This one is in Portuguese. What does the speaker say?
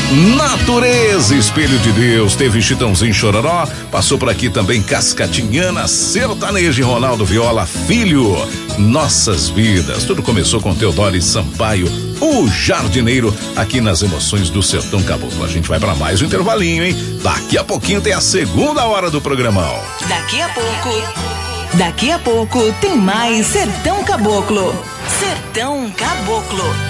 Natureza, Espelho de Deus, teve Chitãozinho Chororó, passou por aqui também Cascatinhana, Sertanejo e Ronaldo Viola Filho, Nossas Vidas. Tudo começou com Teodoro Sampaio, o Jardineiro, aqui nas Emoções do Sertão Caboclo. A gente vai para mais um intervalinho, hein? Daqui a pouquinho tem a segunda hora do programão. Daqui a pouco tem mais Sertão Caboclo. Sertão Caboclo.